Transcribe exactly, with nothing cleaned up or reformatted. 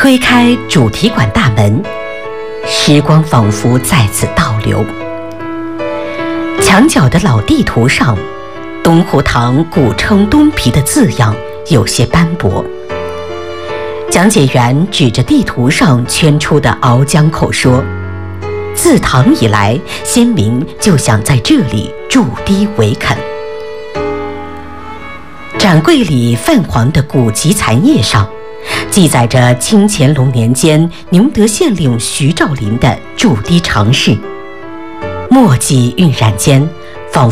推开主题馆大门，时光仿佛再次倒流。墙角的老地图上，东湖堂古称东皮的字样有些斑驳。讲解员指着地图上圈出的鳌江口说，自唐以来，先民就想在这里筑堤围垦。展柜里泛黄的古籍残页上，记载着清乾隆年间牛德县令徐兆麟的筑堤常事。墨迹晕染间，